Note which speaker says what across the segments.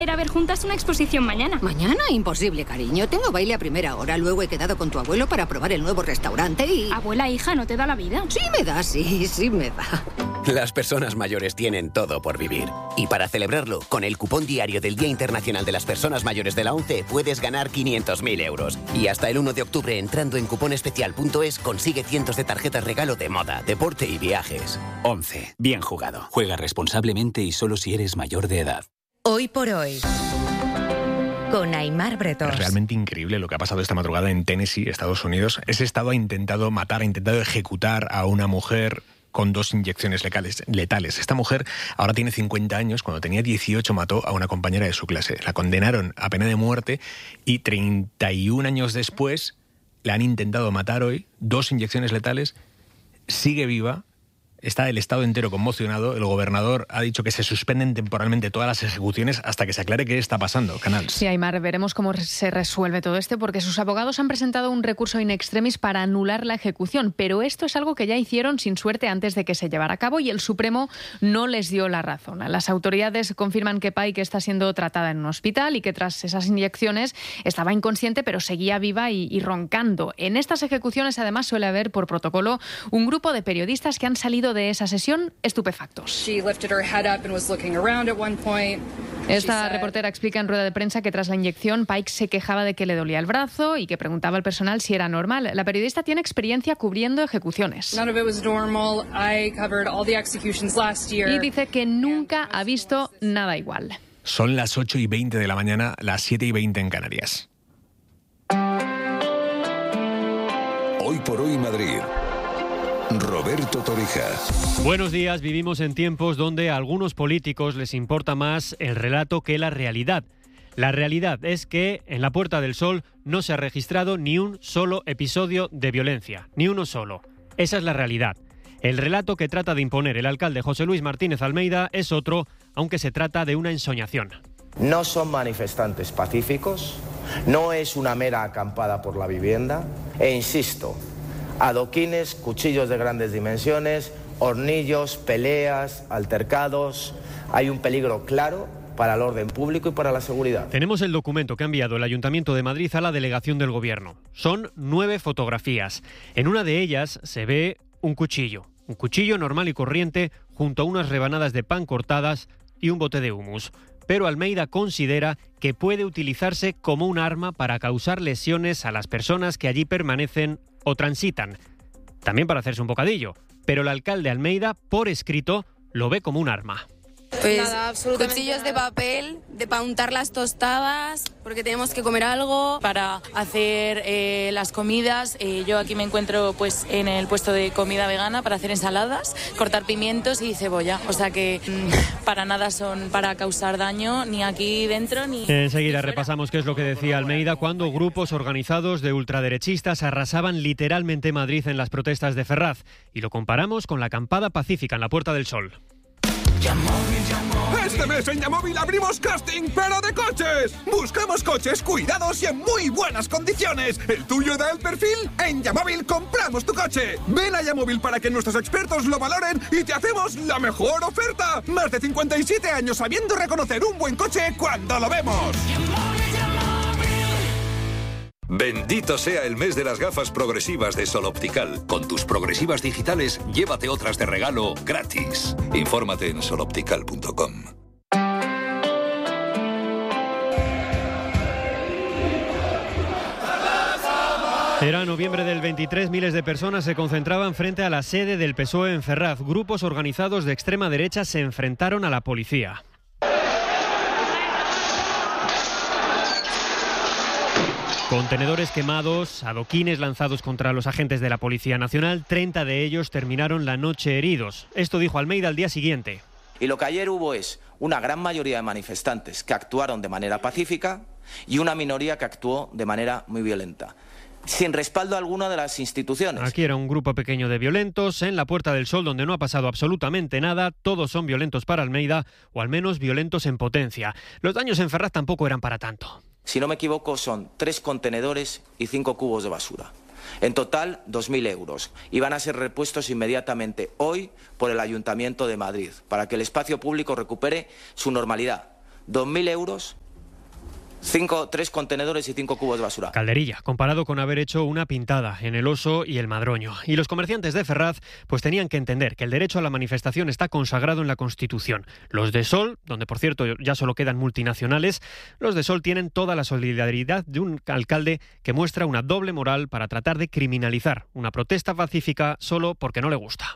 Speaker 1: a ver juntas una exposición mañana.
Speaker 2: ¿Mañana? Imposible, cariño. Tengo baile a primera hora. Luego he quedado con tu abuelo para probar el nuevo restaurante y...
Speaker 1: Abuela, hija, ¿no te da la vida?
Speaker 2: Sí me da, sí me da.
Speaker 3: Las personas mayores tienen todo por vivir. Y para celebrarlo, con el cupón diario del Día Internacional de las Personas Mayores de la ONCE puedes ganar 500.000 euros. Y hasta el 1 de octubre, entrando en cuponespecial.es, consigue cientos de tarjetas regalo de moda, deporte y viajes. ONCE. Bien jugado. Juega responsablemente y solo si eres mayor de edad.
Speaker 4: Hoy por hoy, con Aimar Bretós.
Speaker 5: Es realmente increíble lo que ha pasado esta madrugada en Tennessee, Estados Unidos. Ese estado ha intentado matar, ha intentado ejecutar a una mujer con 2 inyecciones letales. Esta mujer ahora tiene 50 años. Cuando tenía 18 mató a una compañera de su clase. La condenaron a pena de muerte y 31 años después la han intentado matar hoy. 2 inyecciones letales. Sigue viva. Está el Estado entero conmocionado. El gobernador ha dicho que se suspenden temporalmente todas las ejecuciones hasta que se aclare qué está pasando. Canals.
Speaker 6: Sí, Aimar, veremos cómo se resuelve todo esto, porque sus abogados han presentado un recurso in extremis para anular la ejecución, pero esto es algo que ya hicieron sin suerte antes de que se llevara a cabo y el Supremo no les dio la razón. Las autoridades confirman que Pike está siendo tratada en un hospital y que tras esas inyecciones estaba inconsciente, pero seguía viva y roncando. En estas ejecuciones, además, suele haber por protocolo un grupo de periodistas que han salido de esa sesión estupefactos. Esta reportera explica en rueda de prensa que tras la inyección Pike se quejaba de que le dolía el brazo y que preguntaba al personal si era normal. La periodista tiene experiencia cubriendo ejecuciones. Y dice que nunca ha visto nada igual.
Speaker 5: Son las 8:20 de la mañana, las 7:20 en Canarias.
Speaker 7: Hoy por hoy Madrid. Roberto Torija.
Speaker 8: Buenos días. Vivimos en tiempos donde a algunos políticos les importa más el relato que la realidad. La realidad es que en la Puerta del Sol no se ha registrado ni un solo episodio de violencia, ni uno solo. Esa es la realidad. El relato que trata de imponer el alcalde José Luis Martínez Almeida es otro, aunque se trata de una ensoñación.
Speaker 9: No son manifestantes pacíficos, no es una mera acampada por la vivienda, e insisto, adoquines, cuchillos de grandes dimensiones, hornillos, peleas, altercados. Hay un peligro claro para el orden público y para la seguridad.
Speaker 8: Tenemos el documento que ha enviado el Ayuntamiento de Madrid a la delegación del Gobierno. Son 9 fotografías. En una de ellas se ve un cuchillo normal y corriente junto a unas rebanadas de pan cortadas y un bote de humus. Pero Almeida considera que puede utilizarse como un arma para causar lesiones a las personas que allí permanecen o transitan. También para hacerse un bocadillo. Pero el alcalde Almeida, por escrito, lo ve como un arma.
Speaker 10: Pues nada, cuchillos de papel, para untar las tostadas, porque tenemos que comer algo.
Speaker 11: Para hacer las comidas, yo aquí me encuentro pues en el puesto de comida vegana para hacer ensaladas, cortar pimientos y cebolla. O sea que para nada son para causar daño, ni aquí dentro ni...
Speaker 8: Enseguida repasamos qué es lo que decía Almeida cuando grupos organizados de ultraderechistas arrasaban literalmente Madrid en las protestas de Ferraz. Y lo comparamos con la acampada pacífica en la Puerta del Sol.
Speaker 12: Este mes en Yamóvil abrimos casting, pero de coches. Buscamos coches cuidados y en muy buenas condiciones. ¿El tuyo da el perfil? En Yamóvil compramos tu coche. Ven a Yamóvil para que nuestros expertos lo valoren y te hacemos la mejor oferta. Más de 57 años sabiendo reconocer un buen coche cuando lo vemos.
Speaker 7: Bendito sea el mes de las gafas progresivas de Sol Optical. Con tus progresivas digitales, llévate otras de regalo gratis. Infórmate en soloptical.com.
Speaker 8: Era noviembre del 23, miles de personas se concentraban frente a la sede del PSOE en Ferraz. Grupos organizados de extrema derecha se enfrentaron a la policía. Contenedores quemados, adoquines lanzados contra los agentes de la Policía Nacional, 30 de ellos terminaron la noche heridos. Esto dijo Almeida al día siguiente.
Speaker 9: Y lo que ayer hubo es una gran mayoría de manifestantes que actuaron de manera pacífica y una minoría que actuó de manera muy violenta, sin respaldo alguno de las instituciones.
Speaker 8: Aquí era un grupo pequeño de violentos, en la Puerta del Sol donde no ha pasado absolutamente nada, todos son violentos para Almeida, o al menos violentos en potencia. Los daños en Ferraz tampoco eran para tanto.
Speaker 9: Si no me equivoco, son 3 contenedores y 5 cubos de basura. En total, 2.000 euros. Y van a ser repuestos inmediatamente hoy por el Ayuntamiento de Madrid, para que el espacio público recupere su normalidad. 2.000 euros, 3 contenedores y 5 cubos de basura.
Speaker 8: Calderilla, comparado con haber hecho una pintada en el Oso y el Madroño. Y los comerciantes de Ferraz pues tenían que entender que el derecho a la manifestación está consagrado en la Constitución. Los de Sol, donde por cierto ya solo quedan multinacionales, los de Sol tienen toda la solidaridad de un alcalde que muestra una doble moral para tratar de criminalizar una protesta pacífica solo porque no le gusta.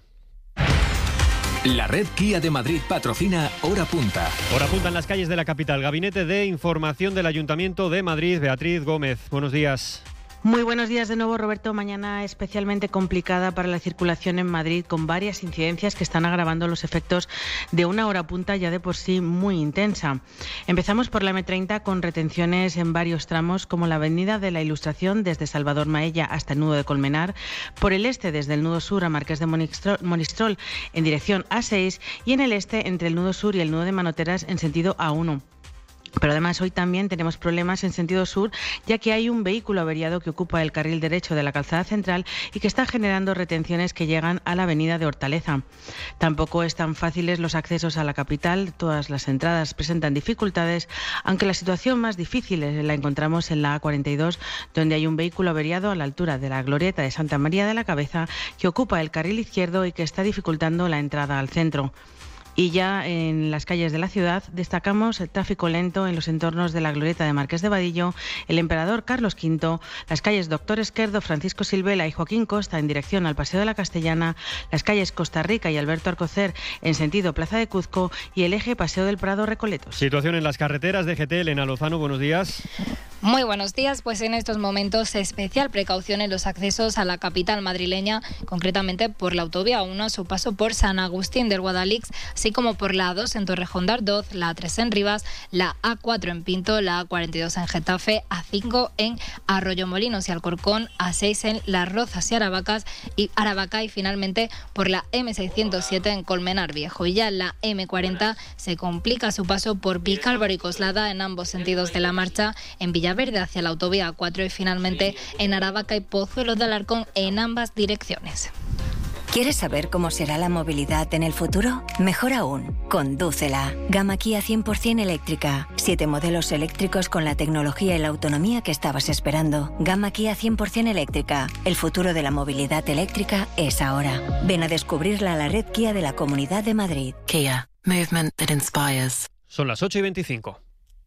Speaker 13: La red Kia de Madrid patrocina Hora Punta.
Speaker 8: Hora Punta en las calles de la capital. Gabinete de Información del Ayuntamiento de Madrid. Beatriz Gómez, buenos días.
Speaker 14: Muy buenos días de nuevo, Roberto. Mañana especialmente complicada para la circulación en Madrid, con varias incidencias que están agravando los efectos de una hora punta ya de por sí muy intensa. Empezamos por la M30 con retenciones en varios tramos, como la avenida de la Ilustración desde Salvador Maella hasta el nudo de Colmenar, por el este desde el nudo sur a Marqués de Monistrol en dirección A6 y en el este entre el nudo sur y el nudo de Manoteras en sentido A1. Pero además hoy también tenemos problemas en sentido sur, ya que hay un vehículo averiado que ocupa el carril derecho de la calzada central y que está generando retenciones que llegan a la avenida de Hortaleza. Tampoco están fáciles los accesos a la capital, todas las entradas presentan dificultades, aunque la situación más difícil la encontramos en la A42, donde hay un vehículo averiado a la altura de la glorieta de Santa María de la Cabeza que ocupa el carril izquierdo y que está dificultando la entrada al centro. Y ya en las calles de la ciudad destacamos el tráfico lento en los entornos de la glorieta de Marqués de Vadillo, el Emperador Carlos V, las calles Doctor Esquerdo, Francisco Silvela y Joaquín Costa en dirección al Paseo de la Castellana, las calles Costa Rica y Alberto Alcocer en sentido Plaza de Cuzco y el eje Paseo del Prado Recoletos.
Speaker 8: Situación en las carreteras de GT. Elena Lozano, buenos días.
Speaker 15: Muy buenos días, pues en estos momentos especial precaución en los accesos a la capital madrileña, concretamente por la autovía 1 a su paso por San Agustín del Guadalix, así como por la A2 en Torrejón de Ardoz, la A3 en Rivas, la A4 en Pinto, la A42 en Getafe, A5 en Arroyomolinos y Alcorcón, A6 en Las Rozas y Aravaca y finalmente por la M607 en Colmenar Viejo. Y ya la M40 se complica su paso por Vicálvaro y Coslada en ambos sentidos de la marcha, en Villaverde hacia la autovía 4 y finalmente en Aravaca y Pozuelo de Alarcón en ambas direcciones.
Speaker 16: ¿Quieres saber cómo será la movilidad en el futuro? Mejor aún, condúcela. Gama Kia 100% eléctrica. 7 modelos eléctricos con la tecnología y la autonomía que estabas esperando. Gama Kia 100% eléctrica. El futuro de la movilidad eléctrica es ahora. Ven a descubrirla a la red Kia de la Comunidad de Madrid.
Speaker 17: Kia. Movement that inspires.
Speaker 8: Son las 8:25.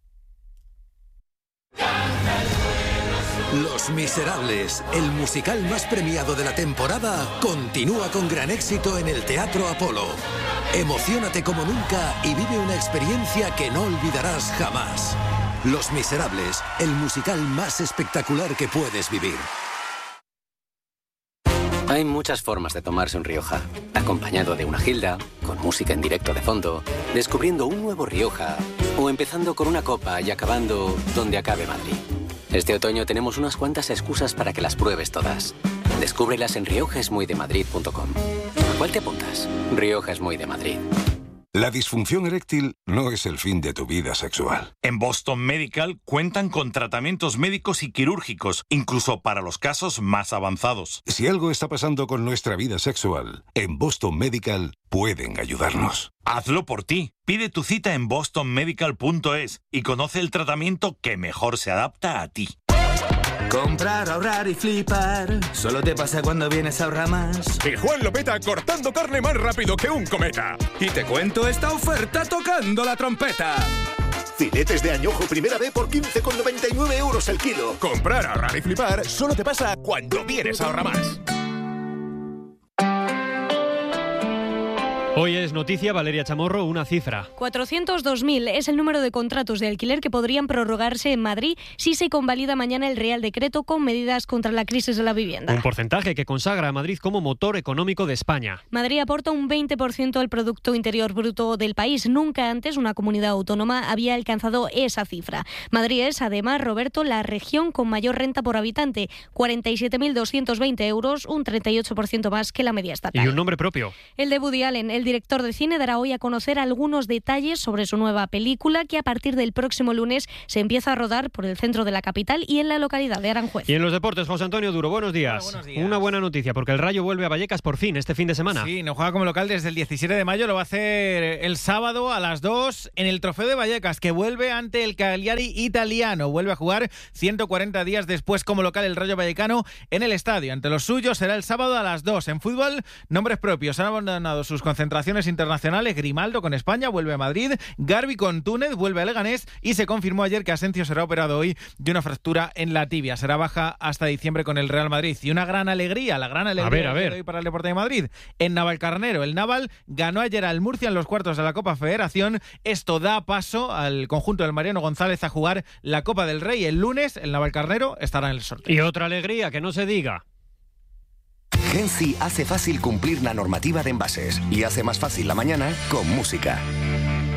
Speaker 18: Los Miserables, el musical más premiado de la temporada, continúa con gran éxito en el Teatro Apolo. Emociónate como nunca y vive una experiencia que no olvidarás jamás. Los Miserables, el musical más espectacular que puedes vivir.
Speaker 3: Hay muchas formas de tomarse un Rioja. Acompañado de una gilda, con música en directo de fondo, descubriendo un nuevo Rioja, o empezando con una copa y acabando donde acabe Madrid. Este otoño tenemos unas cuantas excusas para que las pruebes todas. Descúbrelas en riojaesmuydemadrid.com. ¿A cuál te apuntas? Rioja es muy de Madrid.
Speaker 19: La disfunción eréctil no es el fin de tu vida sexual.
Speaker 20: En Boston Medical cuentan con tratamientos médicos y quirúrgicos, incluso para los casos más avanzados.
Speaker 19: Si algo está pasando con nuestra vida sexual, en Boston Medical pueden ayudarnos.
Speaker 20: Hazlo por ti. Pide tu cita en bostonmedical.es y conoce el tratamiento que mejor se adapta a ti.
Speaker 21: Comprar, ahorrar y flipar. Solo te pasa cuando vienes a Ahorramás.
Speaker 22: Y Juan lo peta cortando carne más rápido que un cometa.
Speaker 21: Y te cuento esta oferta tocando la trompeta.
Speaker 23: Filetes de añojo primera B por 15,99 euros el kilo.
Speaker 22: Comprar, ahorrar y flipar solo te pasa cuando vienes a Ahorramás.
Speaker 8: Hoy es noticia, Valeria Chamorro, una cifra.
Speaker 24: 402.000 es el número de contratos de alquiler que podrían prorrogarse en Madrid si se convalida mañana el Real Decreto con medidas contra la crisis de la vivienda.
Speaker 8: Un porcentaje que consagra a Madrid como motor económico de España.
Speaker 24: Madrid aporta un 20% al Producto Interior Bruto del país. Nunca antes una comunidad autónoma había alcanzado esa cifra. Madrid es, además, Roberto, la región con mayor renta por habitante, 47.220 euros, un 38% más que la media estatal.
Speaker 8: Y un nombre propio.
Speaker 24: El de Woody Allen. El director de cine dará hoy a conocer algunos detalles sobre su nueva película, que a partir del próximo lunes se empieza a rodar por el centro de la capital y en la localidad de Aranjuez.
Speaker 8: Y en los deportes, José Antonio Duro, buenos días.
Speaker 1: Hola, buenos días.
Speaker 8: Una buena noticia, porque el Rayo vuelve a Vallecas por fin este fin de semana.
Speaker 1: Sí, no juega como local desde el 17 de mayo, lo va a hacer el sábado a las 2 en el Trofeo de Vallecas, que vuelve ante el Cagliari italiano. Vuelve a jugar 140 días después como local el Rayo Vallecano en el estadio. Ante los suyos será el sábado a las 2. En fútbol, nombres propios. Han abandonado sus concentraciones internacionales. Grimaldo con España vuelve a Madrid. Garbi con Túnez vuelve a Leganés. Y se confirmó ayer que Asencio será operado hoy de una fractura en la tibia. Será baja hasta diciembre con el Real Madrid. Y una gran alegría, la gran alegría de hoy para el Deporte de Madrid. En Navalcarnero, el Naval ganó ayer al Murcia en los cuartos de la Copa Federación. Esto da paso al conjunto del Mariano González a jugar la Copa del Rey. El lunes el Navalcarnero estará en el sorteo.
Speaker 8: Y otra alegría, que no se diga.
Speaker 2: Gensi hace fácil cumplir la normativa de envases y hace más fácil la mañana con música.